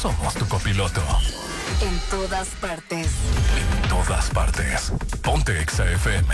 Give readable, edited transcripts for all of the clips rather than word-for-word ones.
somos tu copiloto. En todas partes. En todas partes. Ponte Exa FM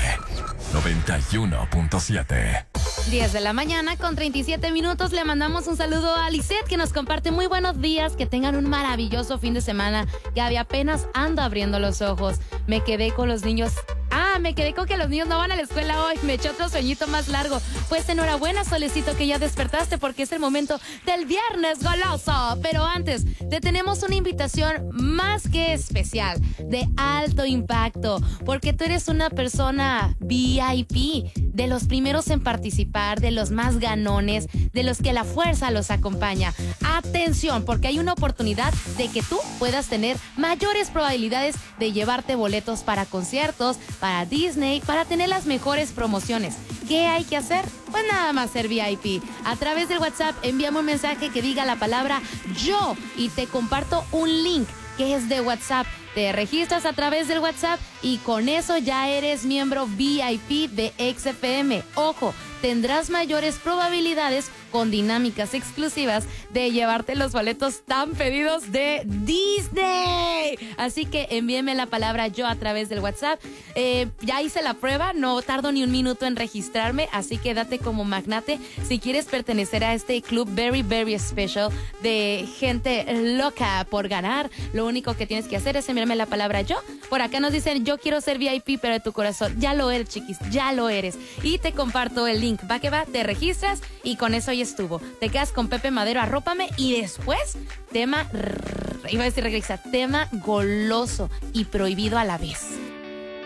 91.7. 10 de la mañana con 37 minutos. Le mandamos un saludo a Lisette, que nos comparte muy buenos días. Que tengan un maravilloso fin de semana. Gaby apenas anda abriendo los ojos. Me quedé con los niños. Me quedé con que los niños no van a la escuela hoy. Me eché otro sueñito más largo. Pues enhorabuena, Solecito, que ya despertaste, porque es el momento del viernes goloso. Pero antes, te tenemos una invitación más que especial, de alto impacto, porque tú eres una persona VIP, de los primeros en participar, de los más ganones, de los que la fuerza los acompaña. Atención, porque hay una oportunidad de que tú puedas tener mayores probabilidades de llevarte boletos para conciertos, para Disney, para tener las mejores promociones. ¿Qué hay que hacer? Pues nada más ser VIP. A través del WhatsApp envíame un mensaje que diga la palabra yo y te comparto un link que es de WhatsApp. Te registras a través del WhatsApp y con eso ya eres miembro VIP de XFM. Ojo, tendrás mayores probabilidades con dinámicas exclusivas de llevarte los boletos tan pedidos de Disney. Así que envíeme la palabra yo a través del WhatsApp. Ya hice la prueba, no tardo ni un minuto en registrarme, así que date como magnate si quieres pertenecer a este club very, very special de gente loca por ganar. Lo único que tienes que hacer es enviarme la palabra yo. Por acá nos dicen, yo quiero ser VIP, pero de tu corazón. Ya lo eres, chiquis, ya lo eres. Y te comparto el link. Va que va, te registras y con eso ya estuvo. Te quedas con Pepe Madero, arrópame, y después, tema goloso y prohibido a la vez.